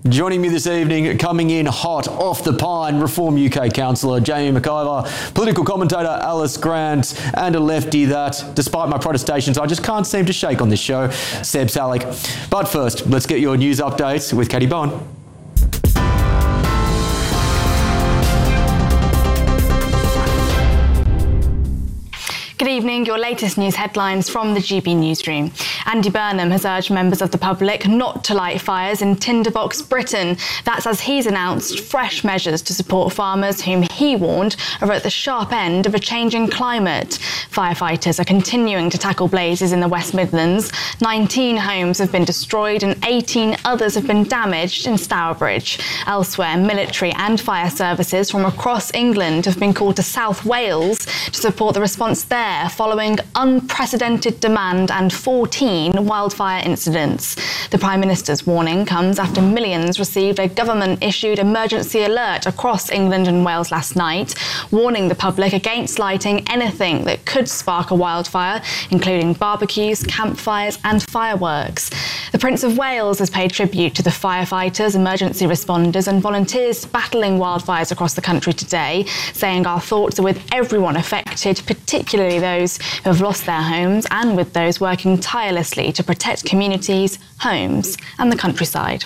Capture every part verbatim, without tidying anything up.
Joining me this evening, coming in hot off the pine, Reform U K councillor Jamie McIver, political commentator Alice Grant, and a lefty that, despite my protestations, I just can't seem to shake on this show, Seb Salick. But first, let's get your news updates with Katie Bowen. Good evening, your latest news headlines from the G B newsroom. Andy Burnham has urged members of the public not to light fires in Tinderbox, Britain. That's as he's announced fresh measures to support farmers whom he warned are at the sharp end of a changing climate. Firefighters are continuing to tackle blazes in the West Midlands. nineteen homes have been destroyed and eighteen others have been damaged in Stourbridge. Elsewhere, military and fire services from across England have been called to South Wales to support the response there, following unprecedented demand and fourteen wildfire incidents. The Prime Minister's warning comes after millions received a government-issued emergency alert across England and Wales last night, warning the public against lighting anything that could spark a wildfire, including barbecues, campfires and fireworks. The Prince of Wales has paid tribute to the firefighters, emergency responders and volunteers battling wildfires across the country today, saying our thoughts are with everyone affected, particularly those who have lost their homes, and with those working tirelessly to protect communities, homes and the countryside.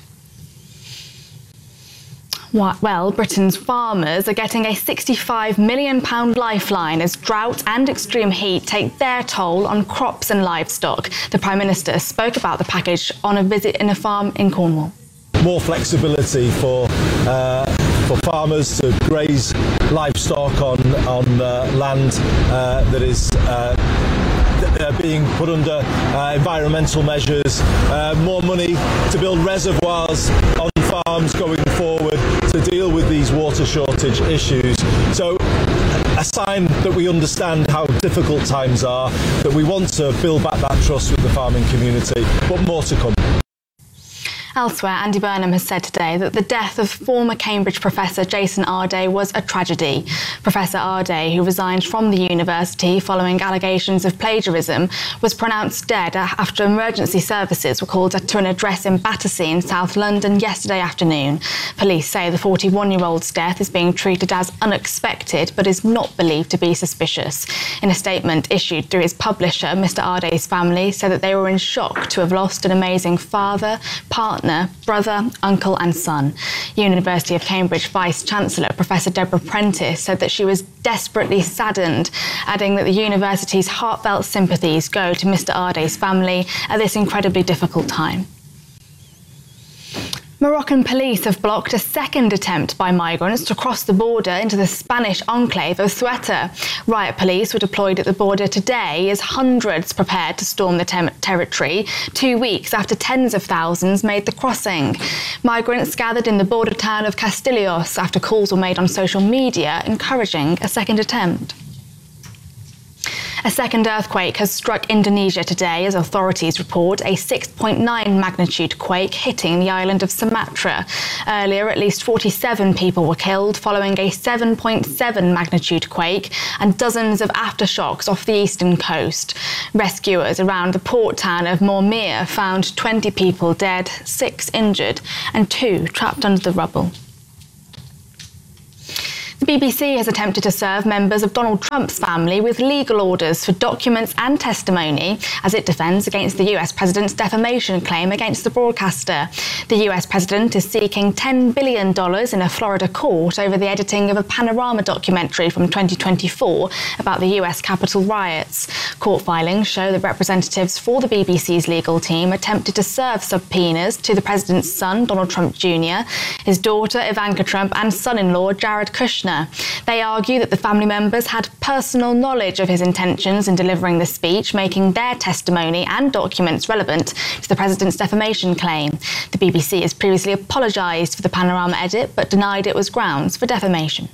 Well, Britain's farmers are getting a sixty-five million pounds lifeline as drought and extreme heat take their toll on crops and livestock. The Prime Minister spoke about the package on a visit in a farm in Cornwall. More flexibility for uh, for farmers to graze livestock on, on uh, land uh, that is uh, Uh, being put under uh, environmental measures, uh, more money to build reservoirs on farms going forward to deal with these water shortage issues. So a sign that we understand how difficult times are, that we want to build back that trust with the farming community, but more to come. Elsewhere, Andy Burnham has said today that the death of former Cambridge professor Jason Arday was a tragedy. Professor Arday, who resigned from the university following allegations of plagiarism, was pronounced dead after emergency services were called to an address in Battersea in South London yesterday afternoon. Police say the forty-one-year-old's death is being treated as unexpected but is not believed to be suspicious. In a statement issued through his publisher, Mister Arday's family said that they were in shock to have lost an amazing father, partner, brother, uncle and son. University of Cambridge Vice-Chancellor Professor Deborah Prentice said that she was desperately saddened, adding that the university's heartfelt sympathies go to Mister Arday's family at this incredibly difficult time. Moroccan police have blocked a second attempt by migrants to cross the border into the Spanish enclave of Ceuta. Riot police were deployed at the border today as hundreds prepared to storm the ter- territory, two weeks after tens of thousands made the crossing. Migrants gathered in the border town of Castillos after calls were made on social media encouraging a second attempt. A second earthquake has struck Indonesia today as authorities report a six point nine magnitude quake hitting the island of Sumatra. Earlier, at least forty-seven people were killed following a seven point seven magnitude quake and dozens of aftershocks off the eastern coast. Rescuers around the port town of Mormir found twenty people dead, six injured and two trapped under the rubble. The B B C has attempted to serve members of Donald Trump's family with legal orders for documents and testimony as it defends against the U S president's defamation claim against the broadcaster. The U S president is seeking ten billion dollars in a Florida court over the editing of a Panorama documentary from twenty twenty-four about the U S Capitol riots. Court filings show that representatives for the B B C's legal team attempted to serve subpoenas to the president's son, Donald Trump Junior, his daughter, Ivanka Trump, and son-in-law, Jared Kushner. They argue that the family members had personal knowledge of his intentions in delivering the speech, making their testimony and documents relevant to the president's defamation claim. The B B C has previously apologised for the Panorama edit, but denied it was grounds for defamation.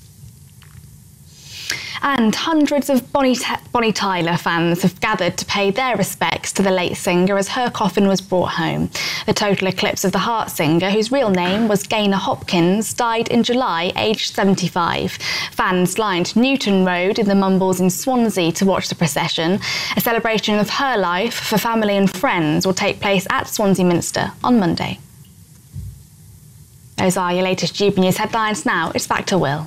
And hundreds of Bonnie, T- Bonnie Tyler fans have gathered to pay their respects to the late singer as her coffin was brought home. The total eclipse of the heart singer, whose real name was Gaynor Hopkins, died in July, aged seventy-five. Fans lined Newton Road in the Mumbles in Swansea to watch the procession. A celebration of her life for family and friends will take place at Swansea Minster on Monday. Those are your latest G B News headlines. Now it's back to Will.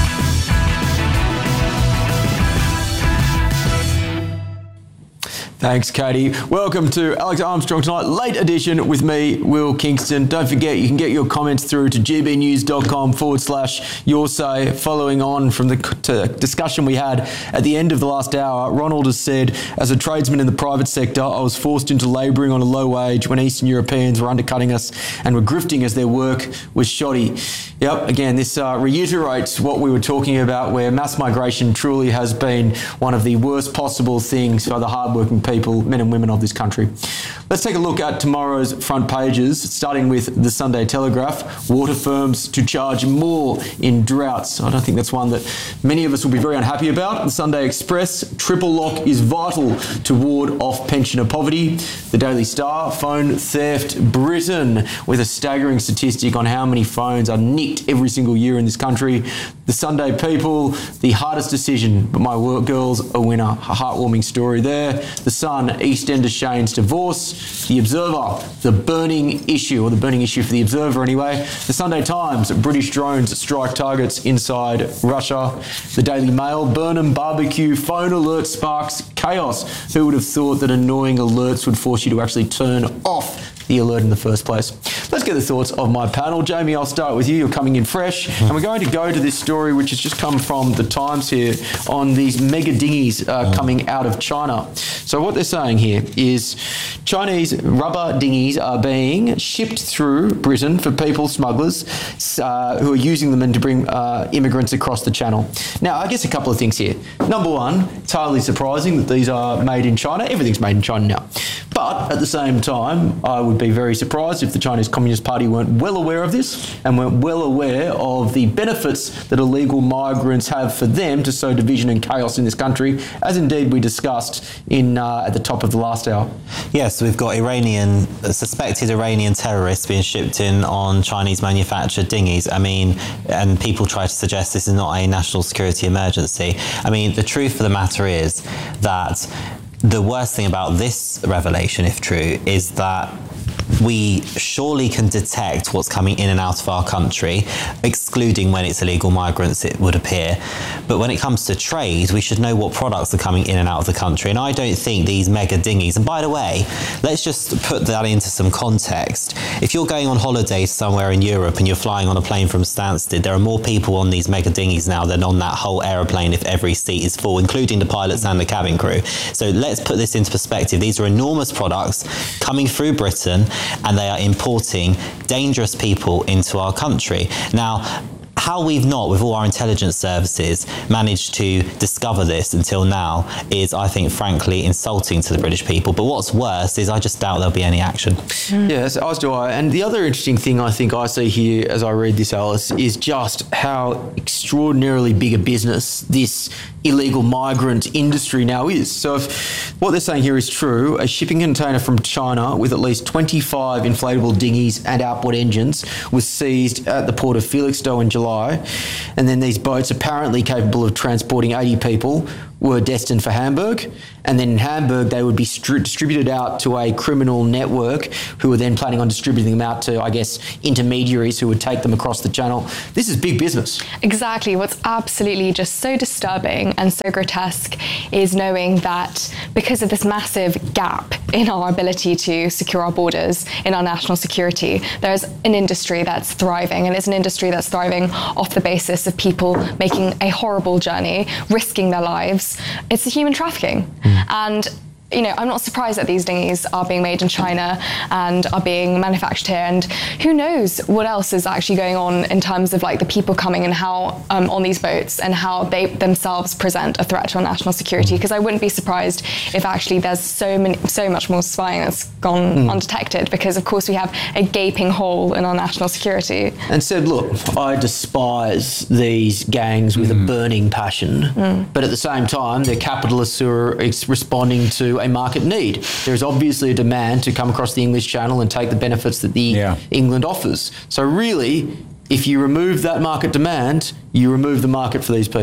Thanks, Katie. Welcome to Alex Armstrong Tonight, late edition with me, Will Kingston. Don't forget, you can get your comments through to gbnews.com forward slash your say. Following on from the t- discussion we had at the end of the last hour, Ronald has said, as a tradesman in the private sector, I was forced into labouring on a low wage when Eastern Europeans were undercutting us and were grifting as their work was shoddy. Yep, again, this uh, reiterates what we were talking about, where mass migration truly has been one of the worst possible things for the hardworking people. people, men and women of this country. Let's take a look at tomorrow's front pages, starting with the Sunday Telegraph. Water firms to charge more in droughts. I don't think that's one that many of us will be very unhappy about. The Sunday Express, triple lock is vital to ward off pensioner poverty. The Daily Star, phone theft Britain, with a staggering statistic on how many phones are nicked every single year in this country. The Sunday People, the hardest decision, but my work girl's a winner. A heartwarming story there. The Sun, EastEnders Shane's divorce. The Observer, the burning issue, or the burning issue for the Observer anyway. The Sunday Times, British drones strike targets inside Russia. The Daily Mail, Burnham barbecue, phone alert sparks chaos. Who would have thought that annoying alerts would force you to actually turn off the alert in the first place? Let's get the thoughts of my panel. Jamie, I'll start with you. You're coming in fresh. Mm-hmm. And we're going to go to this story, which has just come from the Times here, on these mega dinghies uh, mm-hmm. coming out of China. So what they're saying here is Chinese rubber dinghies are being shipped through Britain for people, smugglers, uh, who are using them to bring uh, immigrants across the channel. Now, I guess a couple of things here. Number one, it's hardly surprising that these are made in China. Everything's made in China now. But at the same time, I would be very surprised if the Chinese Communist Party weren't well aware of this and weren't well aware of the benefits that illegal migrants have for them to sow division and chaos in this country, as indeed we discussed in uh, at the top of the last hour. Yes, we've got Iranian, suspected Iranian terrorists being shipped in on Chinese manufactured dinghies. I mean, and people try to suggest this is not a national security emergency. I mean, the truth of the matter is that the worst thing about this revelation, if true, is that we surely can detect what's coming in and out of our country, excluding when it's illegal migrants, it would appear. But when it comes to trade, we should know what products are coming in and out of the country. And I don't think these mega dinghies, and by the way, let's just put that into some context. If you're going on holiday somewhere in Europe and you're flying on a plane from Stansted, there are more people on these mega dinghies now than on that whole aeroplane if every seat is full, including the pilots and the cabin crew. So let's put this into perspective. These are enormous products coming through Britain, and they are importing dangerous people into our country. Now, how we've not, with all our intelligence services, managed to discover this until now is, I think, frankly, insulting to the British people. But what's worse is I just doubt there'll be any action. Mm. Yes, as do I. And the other interesting thing I think I see here as I read this, Alice, is just how extraordinarily big a business this illegal migrant industry now is. So if what they're saying here is true, a shipping container from China with at least twenty-five inflatable dinghies and outboard engines was seized at the port of Felixstowe in July. And then these boats, apparently capable of transporting eighty people, were destined for Hamburg. And then in Hamburg, they would be stri- distributed out to a criminal network who were then planning on distributing them out to, I guess, intermediaries who would take them across the channel. This is big business. Exactly. What's absolutely just so disturbing and so grotesque is knowing that because of this massive gap in our ability to secure our borders, in our national security, there's an industry that's thriving, and it's an industry that's thriving off the basis of people making a horrible journey, risking their lives. It's human trafficking. Mm. And you know, I'm not surprised that these dinghies are being made in China and are being manufactured here. And who knows what else is actually going on in terms of like the people coming and how um, on these boats and how they themselves present a threat to our national security. Because I wouldn't be surprised if actually there's so many, so much more spying that's gone mm. undetected. Because of course we have a gaping hole in our national security. And said, look, I despise these gangs with mm. a burning passion, mm. but at the same time, they're capitalists who are responding to a market need. There is obviously a demand to come across the English Channel and take the benefits that the yeah. England offers. So really, if you remove that market demand, you remove the market for these people.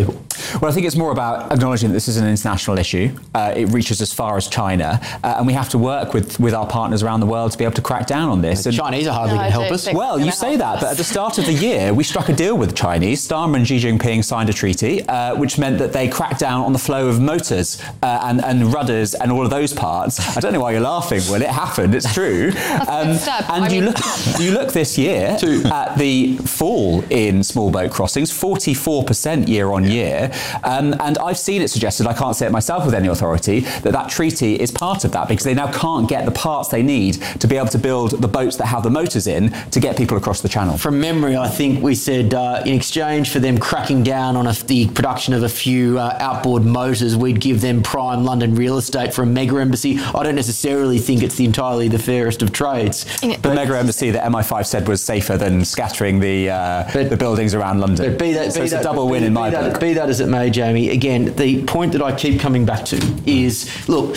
Well, I think it's more about acknowledging that this is an international issue. Uh, it reaches as far as China, uh, and we have to work with, with our partners around the world to be able to crack down on this. The Chinese are hardly No, going to I help don't us. think- Well, you say that, but at the start of the year, we struck a deal with the Chinese. Starmer and Xi Jinping signed a treaty, uh, which meant that they cracked down on the flow of motors uh, and, and rudders and all of those parts. I don't know why you're laughing, Will. It happened. It's true. Um, step. and I you mean- look, you look this year at the fall in small boat crossings, forty-four percent year on year. Um, and I've seen it suggested, I can't say it myself with any authority, that that treaty is part of that because they now can't get the parts they need to be able to build the boats that have the motors in to get people across the channel. From memory, I think we said uh, in exchange for them cracking down on a, the production of a few uh, outboard motors, we'd give them prime London real estate for a mega embassy. I don't necessarily think it's the entirely the fairest of trades. The mega embassy that M I five said was safer than scattering the uh, But- the buildings around London. But be that, so be it's that, a double be- win in be my that, book. Be that as it may, Jamie, again, the point that I keep coming back to is, look,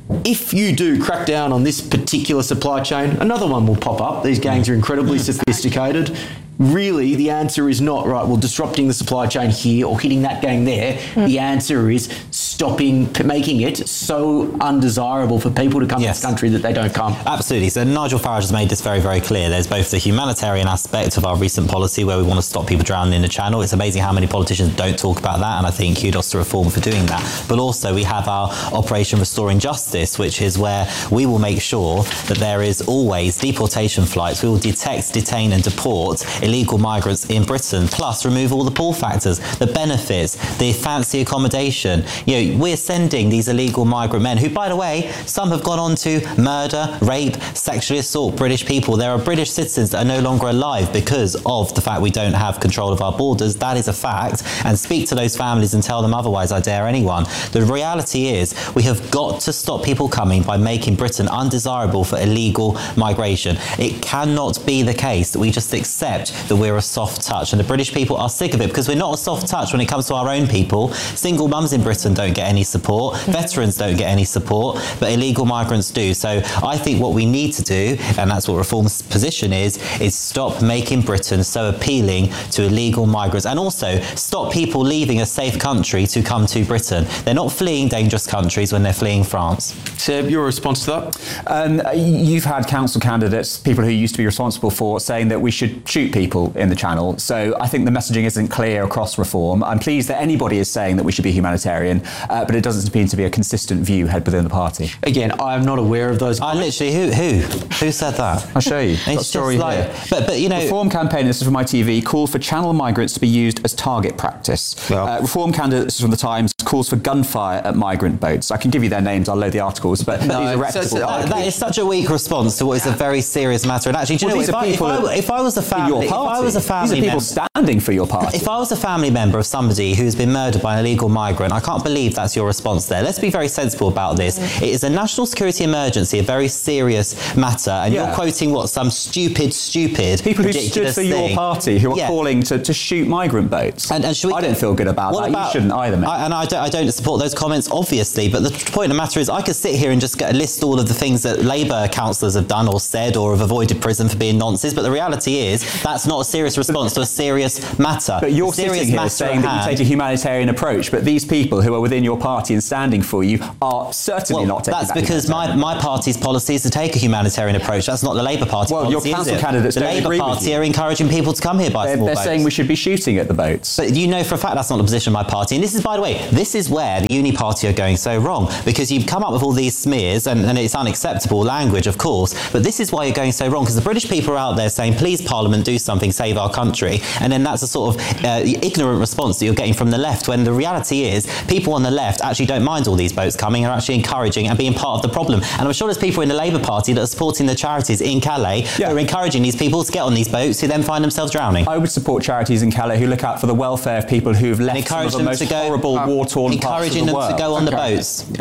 if you do crack down on this particular supply chain, another one will pop up. These gangs are incredibly sophisticated. Really, the answer is not, right, well, disrupting the supply chain here or hitting that gang there. Mm. The answer is stopping, making it so undesirable for people to come Yes. to this country that they don't come. Absolutely. So Nigel Farage has made this very, very clear. There's both the humanitarian aspect of our recent policy where we want to stop people drowning in the channel. It's amazing how many politicians don't talk about that, and I think kudos to Reform for doing that. But also we have our Operation Restoring Justice, which is where we will make sure that there is always deportation flights. We will detect, detain and deport illegal migrants in Britain, plus remove all the pull factors, the benefits, the fancy accommodation. You know, we're sending these illegal migrant men who, by the way, some have gone on to murder, rape, sexually assault British people. There are British citizens that are no longer alive because of the fact we don't have control of our borders. That is a fact. And speak to those families and tell them otherwise, I dare anyone. The reality is we have got to stop people coming by making Britain undesirable for illegal migration. It cannot be the case that we just accept that we're a soft touch. And the British people are sick of it because we're not a soft touch when it comes to our own people. Single mums in Britain don't get any support. Veterans don't get any support, but illegal migrants do. So I think what we need to do, and that's what Reform's position is, is stop making Britain so appealing to illegal migrants and also stop people leaving a safe country to come to Britain. They're not fleeing dangerous countries when they're fleeing France. Seb, your response to that? Um, you've had council candidates, people who used to be responsible for, saying that we should shoot people in the channel. So I think the messaging isn't clear across Reform. I'm pleased that anybody is saying that we should be humanitarian, uh, but it doesn't seem to be a consistent view head within the party. Again, I am not aware of those. I literally, who who who said that? I'll show you. Got a It's story just like, here. but but you know, Reform campaign, this is from I T V, calls for channel migrants to be used as target practice. Yeah. Uh, Reform candidates from the Times calls for gunfire at migrant boats. I can give you their names, I'll load the articles, but these are it's- reputable. it's- That, that is such a weak response to what is a very serious matter. And actually, do you Well, know, these if are I, if, people I, if I was a in family, your if party. I was a family These are people member, standing for your party. if I was a family member of somebody who's been murdered by an illegal migrant, I can't believe that's your response there. Let's be very sensible about this. It is a national security emergency, a very serious matter, and Yeah. you're quoting what some stupid, stupid, People who stood ridiculous for your thing. party, who are Yeah. calling to, to shoot migrant boats. And, and should we, I don't feel good about what that. about- you shouldn't either, mate. I, and I don't, I don't support those comments, obviously, but the point of the matter is I could sit here and just get, list all of the things that Labour councillors have done or said or have avoided prison for being nonsense, but the reality is that's not a serious response to a serious matter. But you're A serious sitting here matter saying at that you hand. take a humanitarian approach, but these people who are within your party and standing for you are certainly Well, not taking that's that because my, humanitarian my party's policy is to take a humanitarian approach. That's not the Labour Party Well, policy, your is council it? candidates The don't Labour agree with Party you. are encouraging people to come here by They're, small they're boats. saying we should be shooting at the boats. But you know for a fact that's not the position of my party. And this is, by the way, this is where the Uni Party are going so wrong. Because you've come up with all these smears, and, and it's unacceptable language, of course, but this is why you're going so wrong. Because the British people are out there saying, please, Parliament, do something, save our country. And then that's a sort of uh, ignorant response that you're getting from the left, when the reality is people on the left actually don't mind all these boats coming, are actually encouraging and being part of the problem. And I'm sure there's people in the Labour Party that are supporting the charities in Calais Yeah. who are encouraging these people to get on these boats who then find themselves drowning. I would support charities in Calais who look out for the welfare of people who've left some encourage of the them most to go, horrible uh, war-torn parts of encouraging the them world. to go on the Okay. boats.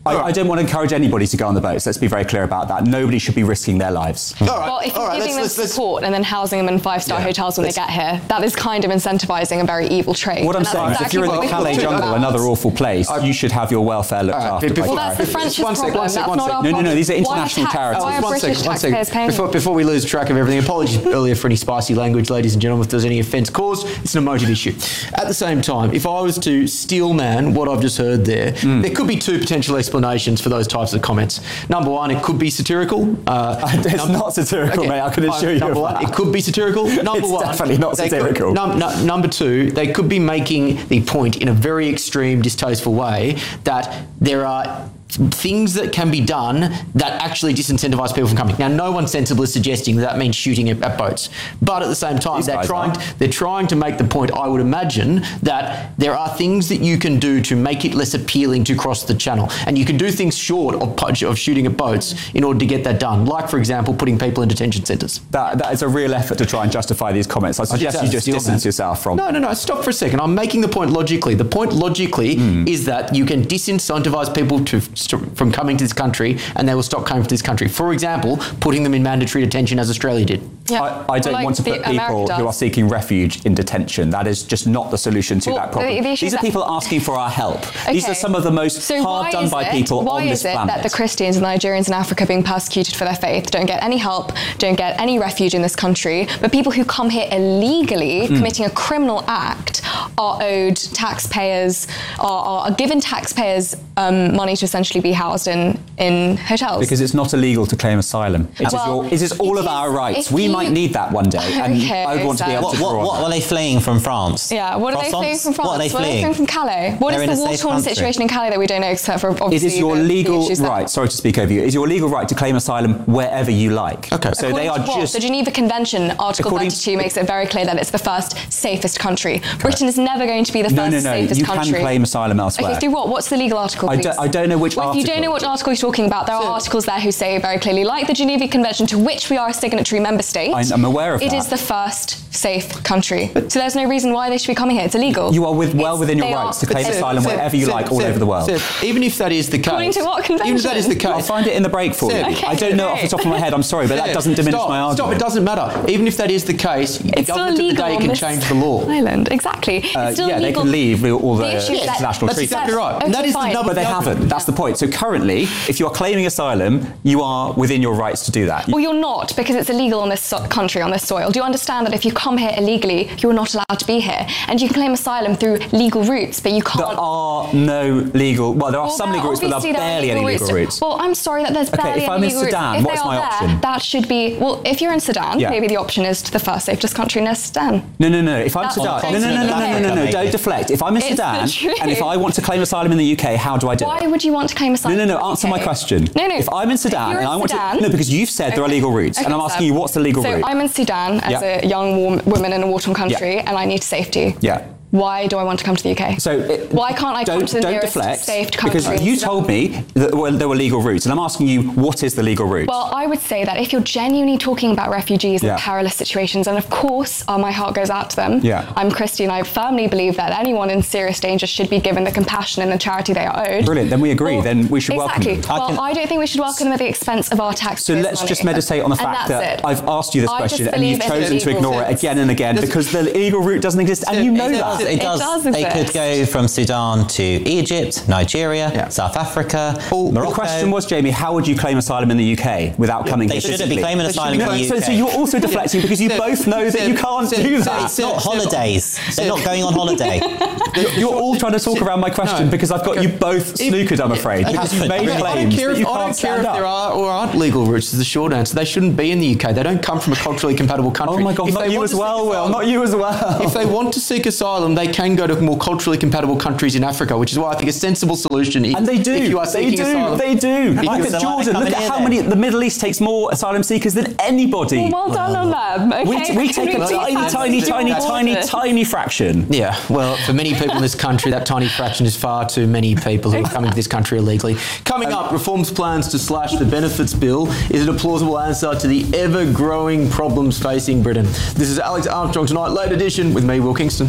I, I don't want to encourage anybody to go on the boats. Let's be very clear about that. Nobody should be risking their lives. All right. Well, if you're all right, giving let's, them let's, support and then housing them in five-star Yeah. hotels when Let's- they get here, that is kind of incentivising a very evil trade. What I'm And that's saying is if exactly you're in what the we Calais talked jungle, about. another awful place, you should have your welfare looked All right, after. before- by Well, that's the charities. French's One sec, problem. one sec, That's one not sec. our No, no, problem. no, these are Why are international tax- charities. Why are One British second, one taxpayers second. paying? Before, before we lose track of everything, apologies earlier for any spicy language, ladies and gentlemen, if there's any offence caused. It's an emotive issue. At the same time, if I was to steel man what I've just heard there, Mm. there could be two potential explanations for those types of comments. Number one, it could be satirical. Uh, It's num- not satirical, Okay, mate. I can fine. assure you Number of one, that. it could be satirical. Number It's one, definitely not they could- satirical. num- nu- number two, they could be making the point in a very extreme, distasteful way that there are things that can be done that actually disincentivise people from coming. Now, no one sensible is suggesting that, that means shooting at, at boats, but at the same time, These they're guys trying are. they're trying to make the point. I would imagine that there are things that you can do to make it less appealing to cross the channel, and you can do things short of pu- of shooting at boats in order to get that done. Like, for example, putting people in detention centres. That, that is a real effort to try and justify these comments. I suggest you just Steel distance man. yourself from. No, no, no. Stop for a second. I'm making the point logically. The point logically Hmm. is that you can disincentivize people to from coming to this country, and they will stop coming to this country. For example, putting them in mandatory detention, as Australia did. Yeah. I, I don't Well, like want to the- put America people does. who are seeking refuge in detention. That is just not the solution to Well, that problem. the- the issue These is are that- people asking for our help. These Okay. are some of the most So hard why done is by it- people why on this is it planet. that the Christians and Nigerians in Africa being persecuted for their faith don't get any help, don't get any refuge in this country, but people who come here illegally, Hmm. committing a criminal act, are owed taxpayers, are, are given taxpayers um, money to essentially be housed in, in hotels? Because it's not illegal to claim asylum. It is, Well, your, it is all it of is- our rights. if We you- might need that one day, and Okay, I would want to be so- able What, to what, draw what on were that. they fleeing from France? Yeah, what are they fleeing Croissants? from France? What are they fleeing? fleeing from Calais? What They're is in the a war safe torn country. situation in Calais that we don't know, except for It obviously is your the- the legal issues there? right, sorry to speak over you, it is your legal right to claim asylum wherever you like. Okay. So According they are to what? just... The Geneva Convention, Article According- thirty-two, makes it very clear that it's the first safest country. Britain is never going to be the No, first no, no. safest You country. can claim asylum elsewhere. Okay, through what? What's the legal article, I please? don't- I don't know which well, If you don't article. know what article you're talking about, there are So- articles there who say very clearly, like the Geneva Convention, to which we are a signatory member state. I- I'm aware of It that. is the first safe country. So there's no reason why they should be coming here. It's illegal. You are with, well It's- within your they rights are- to claim But- asylum Seb, wherever you Seb, like all Seb, over the world. Seb, even if that is the case, According to what even if that is the convention? case, I'll find it in the break for you. Okay, I don't know off the great. top of my head, I'm sorry, but that Seb, doesn't diminish stop, my argument. Stop, it doesn't matter. Even if that is the case, the It's still government of the illegal day on can this change the law. Island, exactly. It's Uh, still yeah, they illegal. can leave all the, The issue is that- international That's treaties. exactly right. Okay, And that is the fine. number. But they haven't. That's the point. So currently, if you are claiming asylum, you are within your rights to do that. Well, you're not, because it's illegal on this so- country, on this soil. Do you understand that if you come here illegally, you're not allowed to be here? And you can claim asylum through legal routes, but you can't. There are no legal. Well, there are Well, some there legal routes, but there obviously are there barely any legal routes. Well, I'm sorry that there's Okay, barely if any I'm in legal routes. Sudan, If what's they are my there, option? that should be. Well, if you're in Sudan, Yeah. maybe the option is to the first safest country in Sudan. No, no, no. If I'm That's Sudan, the no, no, no, no, no, no, no, no. Okay. Don't deflect. If I'm in It's Sudan the truth. and if I want to claim asylum in the U K, how do I do Why it? would you want to claim asylum? No, no, in no. the Answer U K? my question. No, no. If I'm in Sudan you're and in I want Sudan- to, no, because you've said there are Okay. legal routes, and Okay, I'm so- asking you what's the legal so route? I'm in Sudan as Yeah. a young wo- woman in a war-torn country, Yeah. and I need safety. Yeah. Why do I want to come to the U K? So it, why can't I don't, come to the don't nearest deflect, safe country? because in you Sudan? told me that well, there were legal routes, and I'm asking you what is the legal route? Well, I would say that if you're genuinely talking about refugees Yeah. in perilous situations, and of course, uh, my heart goes out to them. Yeah. I'm Christian. I firmly believe that anyone in serious danger should be given the compassion and the charity they are owed. Brilliant. Then we agree. Then we should welcome exactly. them. I Well, can- I don't think we should welcome them at the expense of our taxpayers' So let's money. just meditate on the And fact that's that it. I've asked you this I just question and believe you've it's chosen to illegal. ignore it again and again Does- because the legal route doesn't exist, and you know It- that. it- It does. does They could exist. go from Sudan to Egypt, Nigeria, Yeah. South Africa, Well, Morocco. the question was, Jamie, how would you claim asylum in the U K without coming They here shouldn't physically? be claiming They asylum shouldn't in be the So, U K. so you're also deflecting because you Seb, both know that Seb, you can't Seb, do Seb, that. Seb, Not Seb, holidays. They're not going on holiday. You're, you're all trying to talk around my question No. because I've got you both snookered, I'm afraid. Because you've made I don't claims care that if, you I can't don't care if stand there up. are or aren't legal routes, is the short answer. They shouldn't be in the U K. They don't come from a culturally compatible country. Oh my God, If not they you want as to well, seek Will. asylum- Not you as well. If they want to seek asylum, they can go to more culturally compatible countries in Africa, which is why I think a sensible solution is And they do. if you are they seeking do. asylum. They do. Look so at why are they Jordan. coming Look at here how then? many. The Middle East takes more asylum seekers than anybody. Well done on them. Okay? we, we take a Can tiny, please tiny, have tiny, some tiny, order? tiny fraction. Yeah, well, for many people in this country, that tiny fraction is far too many people who are coming to this country illegally. Coming up, Reform's plans to slash the benefits bill. Is it a plausible answer to the ever-growing problems facing Britain? This is Alex Armstrong Tonight, late edition, with me, Will Kingston.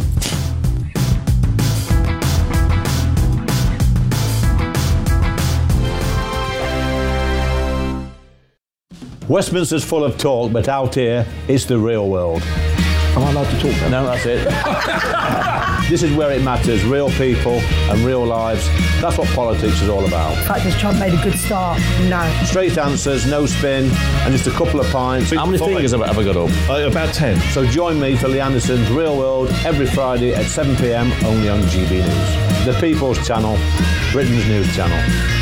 Westminster's full of talk, but out here, it's the real world. Am I allowed to talk then? No, that's it. This is where it matters, real people and real lives. That's what politics is all about. In fact, has Trump made a good start? No. Straight answers, no spin, and just a couple of pints. How many fingers have I ever got up? Uh, about ten. So join me for Lee Anderson's Real World every Friday at seven p m only on G B News. The People's Channel, Britain's news channel.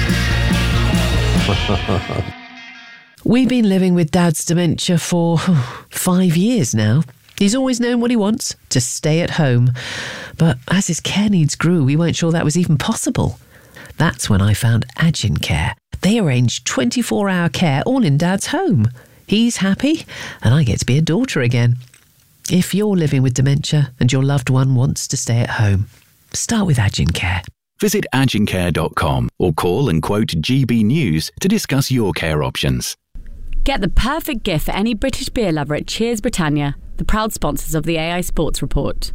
We've been living with Dad's dementia for five years now. He's always known what he wants, to stay at home. But as his care needs grew, we weren't sure that was even possible. That's when I found Agin Care. They arrange twenty-four hour care all in Dad's home. He's happy, and I get to be a daughter again. If you're living with dementia and your loved one wants to stay at home, start with Agin Care. Visit agin care dot com or call and quote G B News to discuss your care options. Get the perfect gift for any British beer lover at Cheers Britannia, the proud sponsors of the A I Sports Report.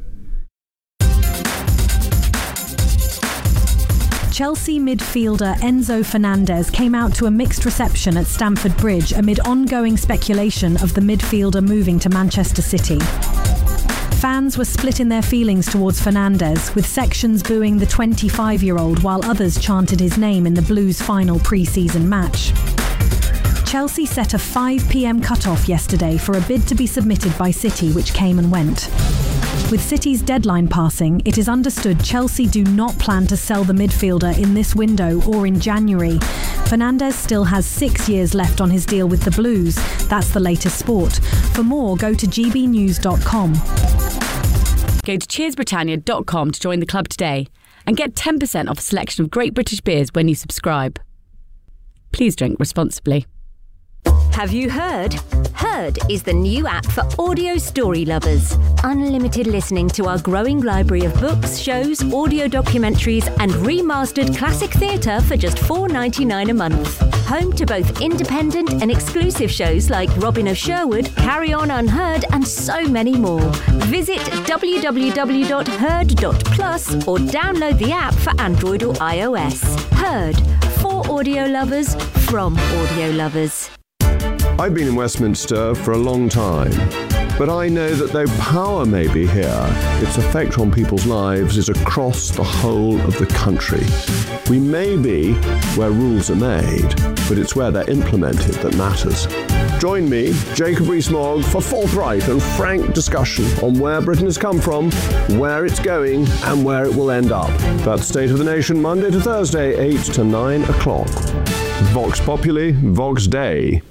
Chelsea midfielder Enzo Fernandez came out to a mixed reception at Stamford Bridge amid ongoing speculation of the midfielder moving to Manchester City. Fans were split in their feelings towards Fernandez, with sections booing the twenty-five-year-old while others chanted his name in the Blues' final pre-season match. Chelsea set a five p m cut-off yesterday for a bid to be submitted by City, which came and went. With City's deadline passing, it is understood Chelsea do not plan to sell the midfielder in this window or in January. Fernandez still has six years left on his deal with the Blues. That's the latest sport. For more, go to g b news dot com. Go to cheers britannia dot com to join the club today and get ten percent off a selection of great British beers when you subscribe. Please drink responsibly. Have you heard? Heard is the new app for audio story lovers. Unlimited listening to our growing library of books, shows, audio documentaries and remastered classic theatre for just four dollars ninety-nine a month. Home to both independent and exclusive shows like Robin of Sherwood, Carry On Unheard and so many more. Visit w w w dot heard dot plus or download the app for Android or iOS. Heard, for audio lovers, from audio lovers. I've been in Westminster for a long time, but I know that though power may be here, its effect on people's lives is across the whole of the country. We may be where rules are made, but it's where they're implemented that matters. Join me, Jacob Rees-Mogg, for forthright and frank discussion on where Britain has come from, where it's going, and where it will end up. That's State of the Nation, Monday to Thursday, eight to nine o'clock. Vox Populi, Vox Dei.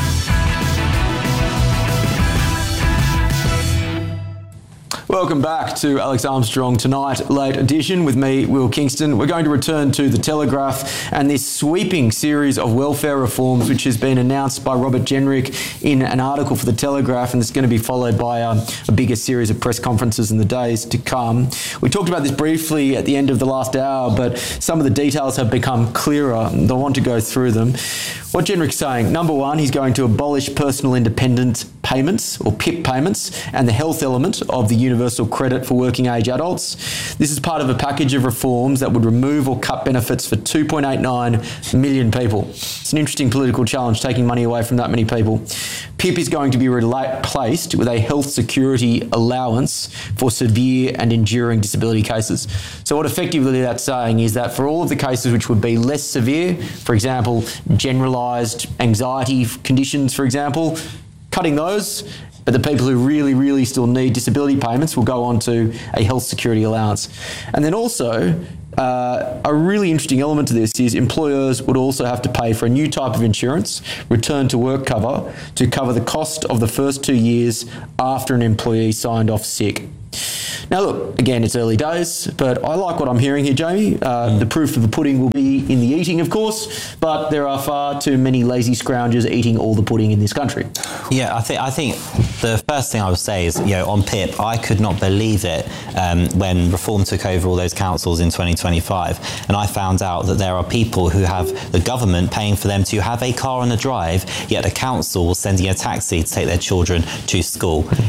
Welcome back to Alex Armstrong Tonight, late edition with me, Will Kingston. We're going to return to The Telegraph and this sweeping series of welfare reforms which has been announced by Robert Jenrick in an article for The Telegraph, and it's going to be followed by um, a bigger series of press conferences in the days to come. We talked about this briefly at the end of the last hour, but some of the details have become clearer and I want to go through them. What Jenrick's saying, number one, he's going to abolish personal independent payments or P I P payments and the health element of the universal credit for working age adults. This is part of a package of reforms that would remove or cut benefits for two point eight nine million people. It's an interesting political challenge, taking money away from that many people. P I P is going to be replaced with a health security allowance for severe and enduring disability cases. So what effectively that's saying is that for all of the cases which would be less severe, for example, generalised anxiety conditions, for example, cutting those, but the people who really, really still need disability payments will go on to a health security allowance. And then also, uh, a really interesting element to this is employers would also have to pay for a new type of insurance, return to work cover, to cover the cost of the first two years after an employee signed off sick. Now, look, again, it's early days, but I like what I'm hearing here, Jamie. Uh, mm. The proof of the pudding will be in the eating, of course, but there are far too many lazy scroungers eating all the pudding in this country. Yeah, I think I think the first thing I would say is, you know, on P I P, I could not believe it um, when Reform took over all those councils in twenty twenty-five, and I found out that there are people who have the government paying for them to have a car on a drive, yet a council was sending a taxi to take their children to school.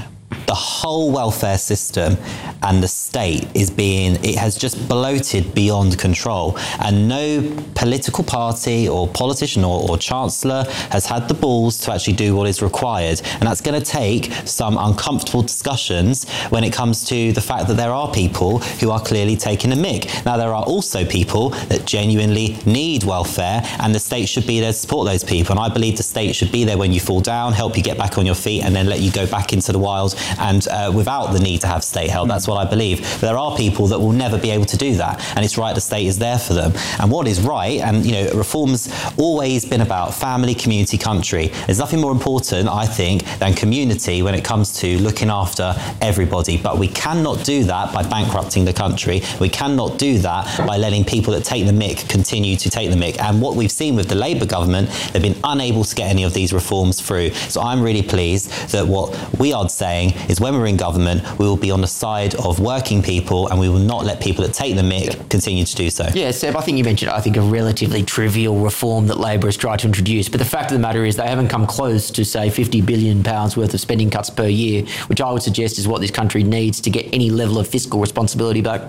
the whole welfare system and the state is being, it has just bloated beyond control. And no political party or politician or, or chancellor has had the balls to actually do what is required. And that's going to take some uncomfortable discussions when it comes to the fact that there are people who are clearly taking a mick. Now, there are also people that genuinely need welfare, and the state should be there to support those people. And I believe the state should be there when you fall down, help you get back on your feet, and then let you go back into the wild and uh, without the need to have state help. That's what I believe. But there are people that will never be able to do that, and it's right the state is there for them. And what is right, and you know, reform's always been about family, community, country. There's nothing more important, I think, than community when it comes to looking after everybody. But we cannot do that by bankrupting the country. We cannot do that by letting people that take the mick continue to take the mick. And what we've seen with the Labour government, they've been unable to get any of these reforms through. So I'm really pleased that what we are saying is when we're in government, we will be on the side of working people, and we will not let people that take the mick continue to do so. Yeah, Seb, I think you mentioned, I think, a relatively trivial reform that Labor has tried to introduce. But the fact of the matter is they haven't come close to, say, fifty billion pounds worth of spending cuts per year, which I would suggest is what this country needs to get any level of fiscal responsibility back.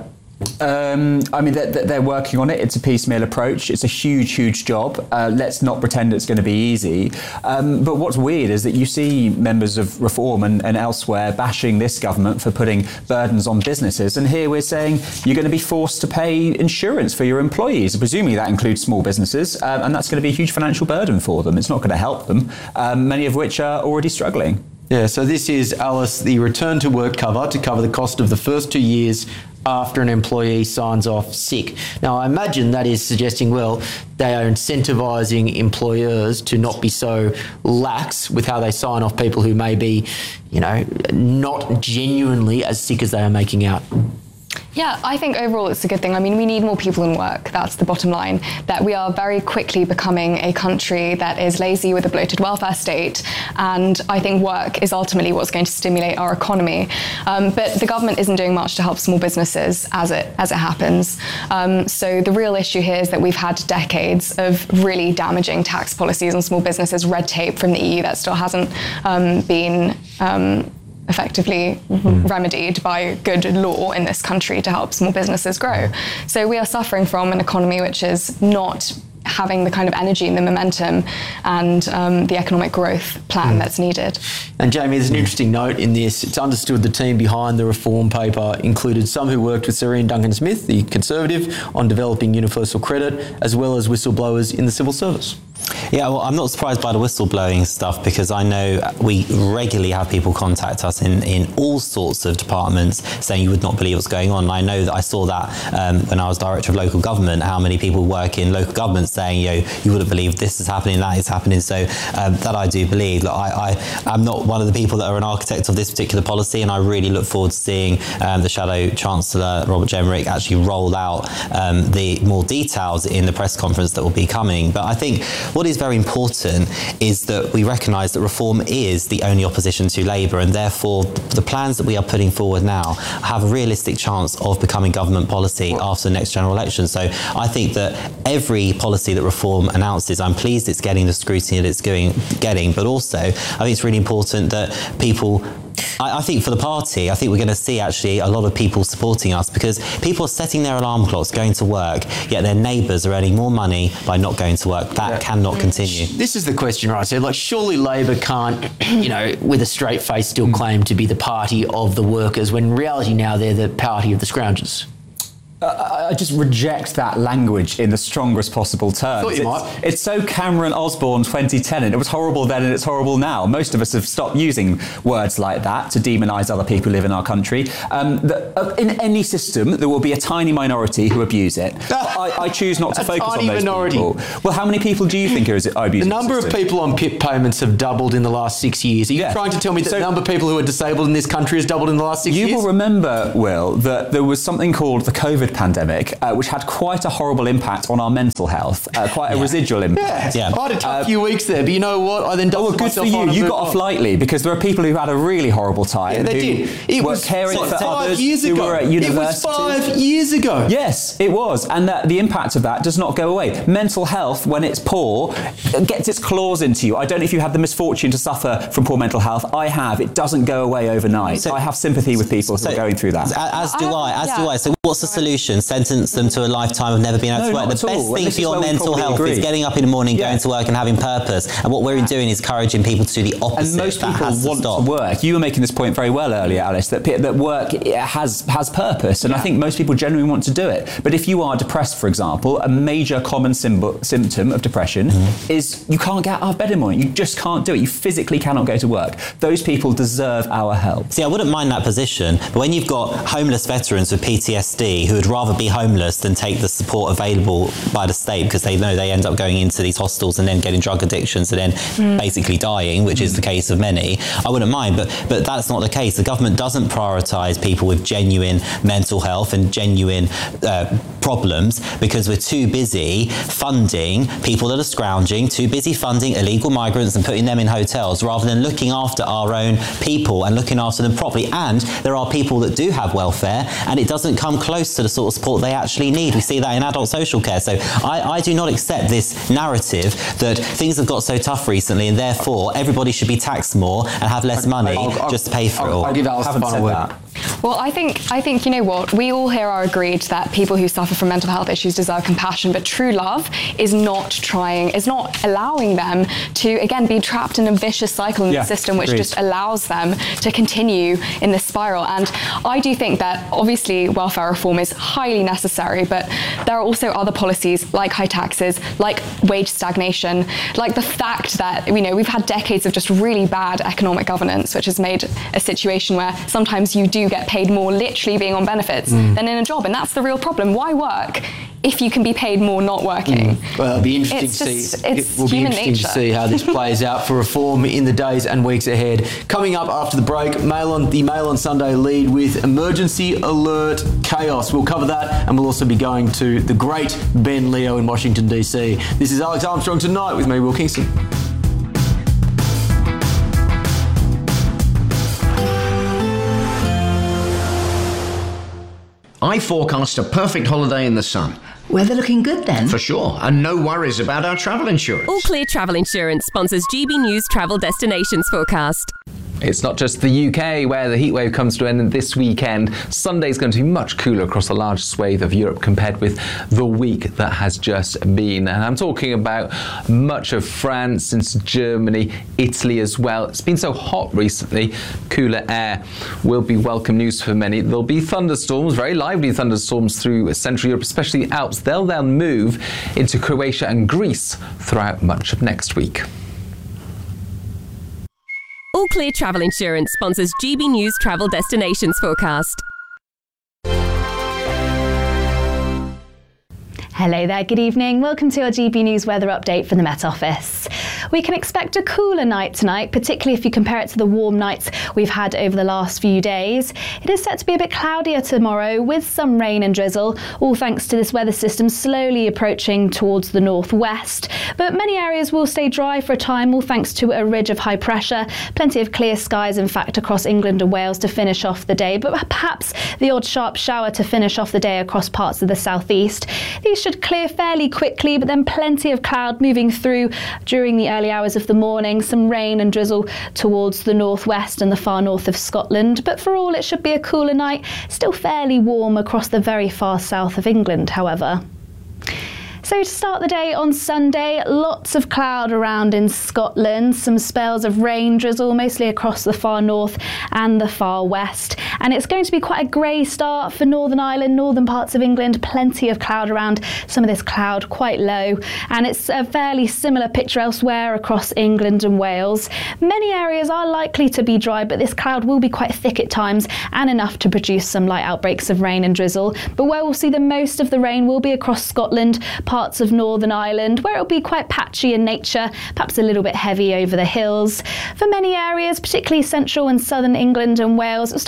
Um, I mean, they're, they're working on it. It's a piecemeal approach. It's a huge, huge job. Uh, let's not pretend it's going to be easy. Um, but what's weird is that you see members of Reform and, and elsewhere bashing this government for putting burdens on businesses. And here we're saying you're going to be forced to pay insurance for your employees. Presumably that includes small businesses. Um, and that's going to be a huge financial burden for them. It's not going to help them, um, many of which are already struggling. Yeah, so this is, Alice, the return to work cover to cover the cost of the first two years after an employee signs off sick. Now, I imagine that is suggesting, well, they are incentivising employers to not be so lax with how they sign off people who may be, you know, not genuinely as sick as they are making out. Yeah, I think overall it's a good thing. I mean, we need more people in work. That's the bottom line. That we are very quickly becoming a country that is lazy with a bloated welfare state. And I think work is ultimately what's going to stimulate our economy. Um, but the government isn't doing much to help small businesses as it as it happens. Um, so the real issue here is that we've had decades of really damaging tax policies on small businesses, red tape from the E U that still hasn't um, been um, effectively mm. remedied by good law in this country to help small businesses grow. So we are suffering from an economy which is not having the kind of energy and the momentum and um, the economic growth plan mm. that's needed. And Jamie, there's an interesting note in this. It's understood the team behind the reform paper included some who worked with Sir Ian Duncan-Smith, the Conservative, on developing universal credit, as well as whistleblowers in the civil service. Yeah, well, I'm not surprised by the whistleblowing stuff because I know we regularly have people contact us in, in all sorts of departments saying you would not believe what's going on. And I know that I saw that um, when I was Director of Local Government, how many people work in local government saying, you know, you wouldn't believe this is happening, that is happening. So um, that I do believe. Look, I, I, I'm not one of the people that are an architect of this particular policy, and I really look forward to seeing um, the Shadow Chancellor, Robert Jenrick, actually roll out um, the more details in the press conference that will be coming. But I think what is very important is that we recognise that reform is the only opposition to Labour, and therefore the plans that we are putting forward now have a realistic chance of becoming government policy after the next general election. So I think that every policy that Reform announces, I'm pleased it's getting the scrutiny that it's going, getting, but also I think it's really important that people I, I think for the party, I think we're going to see actually a lot of people supporting us because people are setting their alarm clocks, going to work, yet their neighbours are earning more money by not going to work. That yeah. cannot continue. This is the question, right? So, like, surely Labor can't, you know, with a straight face still mm. claim to be the party of the workers when in reality now they're the party of the scroungers. Uh, I just reject that language in the strongest possible terms. Thought you it's, might. it's so Cameron Osborne twenty ten, and it was horrible then and it's horrible now. Most of us have stopped using words like that to demonise other people who live in our country. Um, the, uh, in any system, there will be a tiny minority who abuse it. I, I choose not to a focus tiny on those minority. people. Well, how many people do you think are abusing the number the of people on P I P payments have doubled in the last six years. Are you yeah. trying to tell me that so, the number of people who are disabled in this country has doubled in the last six you years? You will remember, Will, that there was something called the COVID COVID pandemic, uh, which had quite a horrible impact on our mental health, uh, quite a yeah. residual impact. Yeah. yeah. I had a tough uh, few weeks there, but you know what? I then oh, well, good for you. You got off lightly, because there are people who had a really horrible time. Yeah, they who did. It were was caring so for five others years who ago. were at university. It was five years ago. Yes, it was. And that the impact of that does not go away. Mental health, when it's poor, gets its claws into you. I don't know if you had the misfortune to suffer from poor mental health. I have. It doesn't go away overnight. So I have sympathy with people so, who are going through that. As do I. As yeah. do I. So what's the solution? Sentence them to a lifetime of never being able no, to work. The best thing for your mental health agree. is getting up in the morning, yeah. going to work and having purpose. And what we're doing is encouraging people to do the opposite. And most that people has want to, stop. to work. You were making this point very well earlier, Alice, that that work has has purpose, and yeah. I think most people genuinely want to do it. But if you are depressed, for example, a major common symbol, symptom of depression mm-hmm. is you can't get out of bed in the morning. You just can't do it. You physically cannot go to work. Those people deserve our help. See, I wouldn't mind that position, but when you've got homeless veterans with P T S D who would rather be homeless than take the support available by the state because they know they end up going into these hostels and then getting drug addictions and then mm. basically dying, which mm. is the case of many, I wouldn't mind, but but that's not the case. The government doesn't prioritise people with genuine mental health and genuine uh, problems because we're too busy funding people that are scrounging, too busy funding illegal migrants and putting them in hotels rather than looking after our own people and looking after them properly. And there are people that do have welfare and it doesn't come close to the sort of support they actually need. We see that in adult social care. So I, I do not accept this narrative that things have got so tough recently and therefore everybody should be taxed more and have less money I'll, I'll, just to pay for I'll, it all. I'll give Alice the final word. Well, I think, I think, you know what, we all here are agreed that people who suffer from mental health issues deserve compassion, but true love is not trying, is not allowing them to, again, be trapped in a vicious cycle in yeah, the system, which agreed. just allows them to continue in this spiral. And I do think that, obviously, welfare reform is highly necessary, but there are also other policies like high taxes, like wage stagnation, like the fact that, you know, we've had decades of just really bad economic governance, which has made a situation where sometimes you do get paid more literally being on benefits mm. than in a job, and that's the real problem. Why work if you can be paid more not working? Mm. Well, it'll be interesting it's to just, see. It's it will be interesting nature. to see how this plays out for reform in the days and weeks ahead. Coming up after the break, Mail on the Mail on Sunday lead with emergency alert chaos. We'll cover that, and we'll also be going to the great Ben Leo in Washington D C. This is Alex Armstrong Tonight with me, Will Kingston. I forecast a perfect holiday in the sun. Weather looking good then? For sure, and no worries about our travel insurance. All Clear Travel Insurance sponsors G B News Travel Destinations Forecast. It's not just the U K where the heatwave comes to an end this weekend. Sunday's going to be much cooler across a large swathe of Europe compared with the week that has just been. And I'm talking about much of France, into Germany, Italy as well. It's been so hot recently, cooler air will be welcome news for many. There'll be thunderstorms, very lively thunderstorms through Central Europe, especially the Alps. They'll then move into Croatia and Greece throughout much of next week. All Clear Travel Insurance sponsors G B News Travel Destinations Forecast. Hello there, good evening. Welcome to our G B News weather update from the Met Office. We can expect a cooler night tonight, particularly if you compare it to the warm nights we've had over the last few days. It is set to be a bit cloudier tomorrow with some rain and drizzle, all thanks to this weather system slowly approaching towards the northwest. But many areas will stay dry for a time, all thanks to a ridge of high pressure. Plenty of clear skies, in fact, across England and Wales to finish off the day, but perhaps the odd sharp shower to finish off the day across parts of the southeast. These should clear fairly quickly, but then plenty of cloud moving through during the early hours of the morning, some rain and drizzle towards the northwest and the far north of Scotland. But for all, it should be a cooler night, still fairly warm across the very far south of England, however. So to start the day on Sunday, lots of cloud around in Scotland, some spells of rain, drizzle, mostly across the far north and the far west. And it's going to be quite a grey start for Northern Ireland, northern parts of England, plenty of cloud around, some of this cloud quite low. And it's a fairly similar picture elsewhere across England and Wales. Many areas are likely to be dry, but this cloud will be quite thick at times and enough to produce some light outbreaks of rain and drizzle. But where we'll see the most of the rain will be across Scotland, parts of Northern Ireland, where it'll be quite patchy in nature, perhaps a little bit heavy over the hills. For many areas, particularly central and southern England and Wales, it'll start to brighten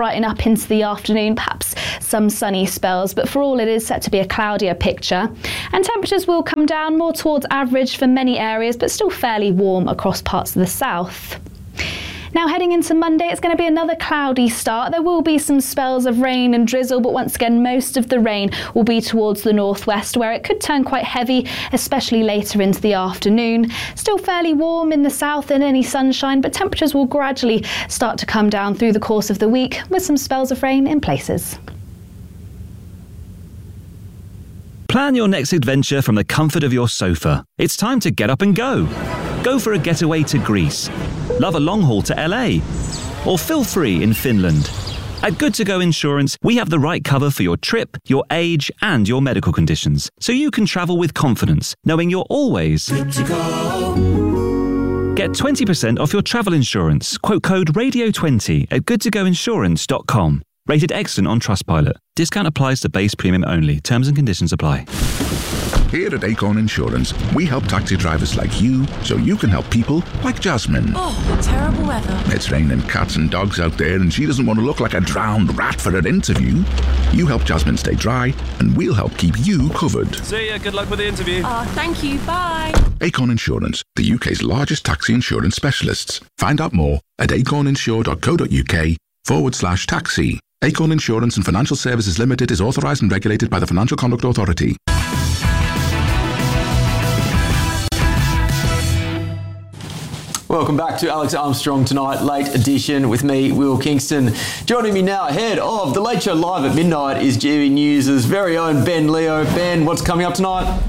brighten up into the afternoon, perhaps some sunny spells, but for all it is set to be a cloudier picture. And temperatures will come down more towards average for many areas, but still fairly warm across parts of the south. Now heading into Monday, it's going to be another cloudy start. There will be some spells of rain and drizzle, but once again, most of the rain will be towards the northwest, where it could turn quite heavy, especially later into the afternoon. Still fairly warm in the south and any sunshine, but temperatures will gradually start to come down through the course of the week, with some spells of rain in places. Plan your next adventure from the comfort of your sofa. It's time to get up and go. Go for a getaway to Greece. Love a long haul to L A. Or feel free in Finland. At Good To Go Insurance, we have the right cover for your trip, your age, and your medical conditions, so you can travel with confidence, knowing you're always good to go. Get twenty percent off your travel insurance. Quote code radio twenty at good to go insurance dot com. Rated excellent on Trustpilot. Discount applies to base premium only. Terms and conditions apply. Here at Acorn Insurance, we help taxi drivers like you so you can help people like Jasmine. Oh, terrible weather. It's raining cats and dogs out there and she doesn't want to look like a drowned rat for her interview. You help Jasmine stay dry and we'll help keep you covered. See ya, good luck with the interview. Oh, thank you, bye. Acorn Insurance, the U K's largest taxi insurance specialists. Find out more at acorninsure.co.uk forward slash taxi. Acorn Insurance and Financial Services Limited is authorised and regulated by the Financial Conduct Authority. Welcome back to Alex Armstrong Tonight, late edition with me, Will Kingston. Joining me now ahead of The Late Show Live at midnight is G B News' very own Ben Leo. Ben, what's coming up tonight?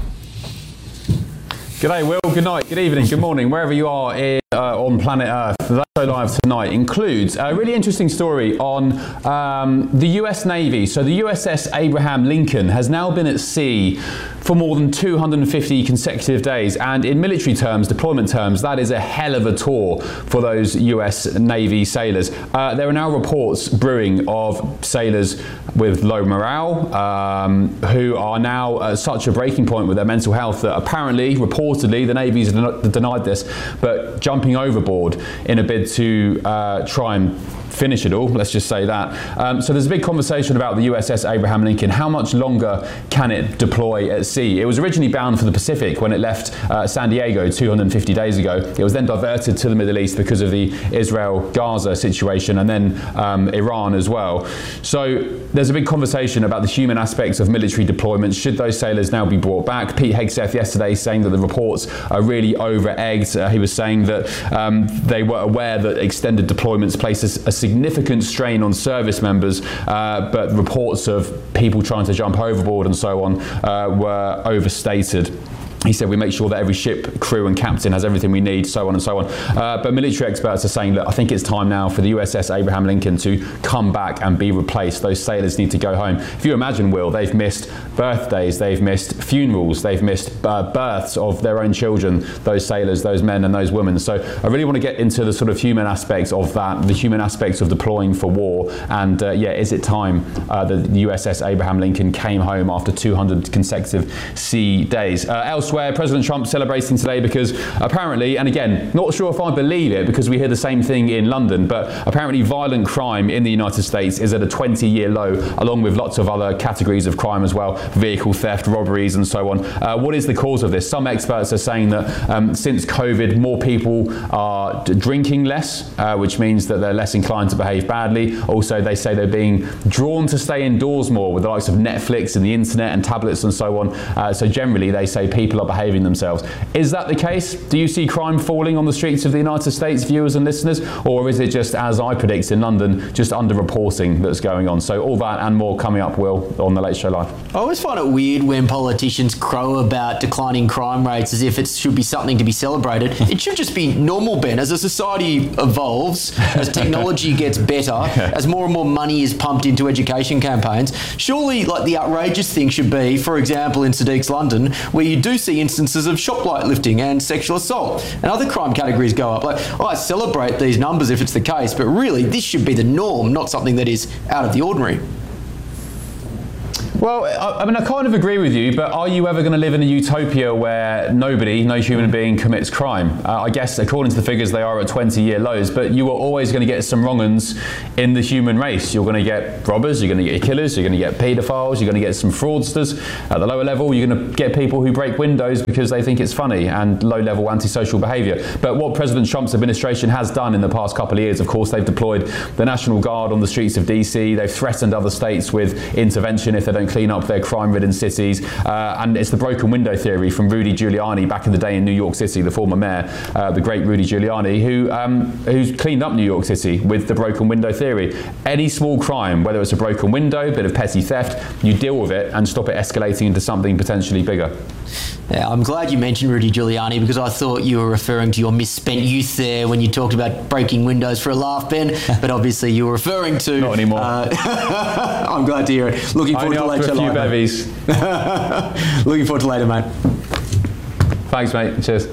G'day, Will. Good night, good evening, good morning, wherever you are in, uh, on planet Earth. The Late Show Live tonight includes a really interesting story on um, the U S Navy. So the U S S Abraham Lincoln has now been at sea for more than two hundred fifty consecutive days, and in military terms, deployment terms, that is a hell of a tour for those U S Navy sailors. Uh, there are now reports brewing of sailors with low morale um, who are now at such a breaking point with their mental health that apparently, reportedly, the Navy's den- denied this, but jumping overboard in a bid to uh, try and finish it all, let's just say that. Um, so there's a big conversation about the U S S Abraham Lincoln. How much longer can it deploy at sea? It was originally bound for the Pacific when it left uh, San Diego two hundred fifty days ago. It was then diverted to the Middle East because of the Israel-Gaza situation, and then um, Iran as well. So there's a big conversation about the human aspects of military deployments. Should those sailors now be brought back? Pete Hegseth yesterday saying that the reports are really over-egged. Uh, he was saying that um, they were aware that extended deployments place a, a significant strain on service members, uh, but reports of people trying to jump overboard and so on uh, were overstated. He said we make sure that every ship, crew and captain has everything we need, so on and so on. Uh, but military experts are saying that I think it's time now for the U S S Abraham Lincoln to come back and be replaced. Those sailors need to go home. If you imagine, Will, they've missed birthdays, they've missed funerals, they've missed uh, births of their own children, those sailors, those men and those women. So I really want to get into the sort of human aspects of that, the human aspects of deploying for war. And uh, yeah, is it time uh, that the U S S Abraham Lincoln came home after two hundred consecutive sea days? Uh, elsewhere, President Trump celebrating today because apparently, and again, not sure if I believe it because we hear the same thing in London, but apparently violent crime in the United States is at a twenty-year low, along with lots of other categories of crime as well, vehicle theft, robberies and so on. Uh, what is the cause of this? Some experts are saying that um, since COVID, more people are d- drinking less, uh, which means that they're less inclined to behave badly. Also, they say they're being drawn to stay indoors more with the likes of Netflix and the internet and tablets and so on. Uh, so generally, they say people are behaving themselves. Is that the case? Do you see crime falling on the streets of the United States, viewers and listeners? Or is it just, as I predict in London, just under-reporting that's going on? So all that and more coming up, Will, on The Late Show Live. I always find it weird when politicians crow about declining crime rates as if it should be something to be celebrated. It should just be normal, Ben. As a society evolves, as technology gets better, as more and more money is pumped into education campaigns, surely like the outrageous thing should be, for example, in Sadiq's London, where you do see instances of shoplifting and sexual assault and other crime categories go up. Like, oh, I celebrate these numbers if it's the case, but really this should be the norm, not something that is out of the ordinary. Well, I, I mean, I kind of agree with you, but are you ever going to live in a utopia where nobody, no human being commits crime? Uh, I guess according to the figures, they are at twenty-year lows, but you are always going to get some wrong-uns in the human race. You're going to get robbers, you're going to get killers, you're going to get paedophiles, you're going to get some fraudsters. At the lower level, you're going to get people who break windows because they think it's funny, and low-level antisocial behaviour. But what President Trump's administration has done in the past couple of years, of course, they've deployed the National Guard on the streets of D C. They've threatened other states with intervention if they don't clean up their crime-ridden cities. Uh, and it's the broken window theory from Rudy Giuliani back in the day in New York City, the former mayor, uh, the great Rudy Giuliani, who um, who's cleaned up New York City with the broken window theory. Any small crime, whether it's a broken window, a bit of petty theft, you deal with it and stop it escalating into something potentially bigger. Yeah, I'm glad you mentioned Rudy Giuliani, because I thought you were referring to your misspent youth there when you talked about breaking windows for a laugh, Ben, but obviously you were referring to... Not anymore. Uh, I'm glad to hear it. Looking forward Only to after later. a few bevies. Looking forward to later, mate. Thanks, mate. Cheers.